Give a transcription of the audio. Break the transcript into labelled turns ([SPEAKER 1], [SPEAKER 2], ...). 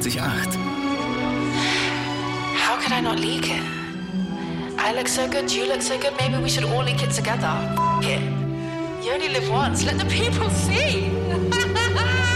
[SPEAKER 1] 88,8.
[SPEAKER 2] How could I not leak it? I look so good, you look so good, maybe we should all leak it together. F it. You only live once, let the people see.